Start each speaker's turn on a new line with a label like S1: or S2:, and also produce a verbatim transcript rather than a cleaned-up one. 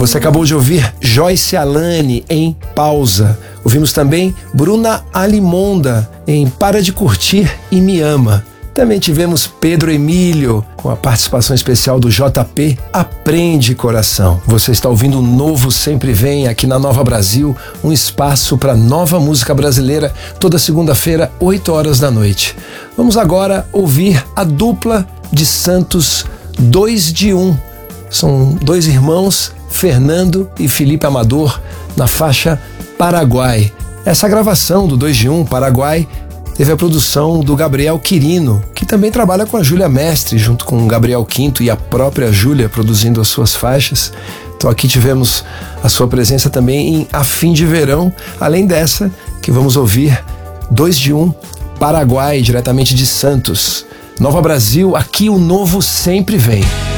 S1: Você acabou de ouvir Joyce Alane em Pausa. Ouvimos também Bruna Alimonda em Para de Curtir e Me Ama. Também tivemos Pedro Emílio com a participação especial do J P, Aprende Coração. Você está ouvindo o Novo Sempre Vem aqui na Nova Brasil, um espaço para nova música brasileira, toda segunda-feira, oito horas da noite. Vamos agora ouvir a dupla de Santos, Dois de Um. São dois irmãos, Fernando e Felipe Amador, na faixa Paraguai. Essa gravação do Dois de Um, Paraguai, teve a produção do Gabriel Quirino, que também trabalha com a Júlia Mestre, junto com o Gabriel Quinto e a própria Júlia produzindo as suas faixas. Então aqui tivemos a sua presença também em A Fim de Verão, além dessa que vamos ouvir Dois de Um, Paraguai, diretamente de Santos. Nova Brasil, aqui o novo sempre vem.